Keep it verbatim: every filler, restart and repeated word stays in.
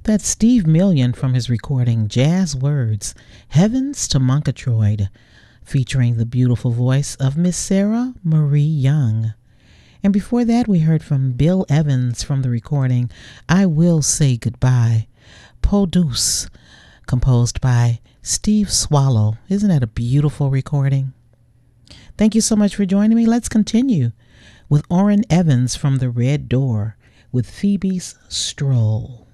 That's Steve Million from his recording Jazz Words, Heavens to Murgatroyd, featuring the beautiful voice of Miss Sarah Marie Young. And before that, we heard from Bill Evans from the recording I Will Say Goodbye, Peau Douce, composed by Steve Swallow. Isn't that a beautiful recording? Thank you so much for joining me. Let's continue with Orrin Evans from The Red Door with Phoebe's Stroll.